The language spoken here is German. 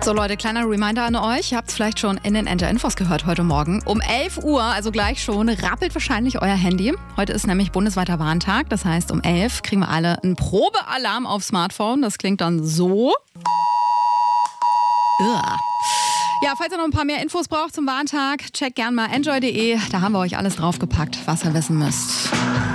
So Leute, kleiner Reminder an euch. Ihr habt es vielleicht schon in den Enter-Infos gehört heute Morgen. Um 11 Uhr, also gleich schon, rappelt wahrscheinlich euer Handy. Heute ist nämlich bundesweiter Warntag. Das heißt, um 11 kriegen wir alle einen Probealarm aufs Smartphone. Das klingt dann so. Ja, falls ihr noch ein paar mehr Infos braucht zum Warntag, checkt gern mal enjoy.de. Da haben wir euch alles draufgepackt, was ihr wissen müsst.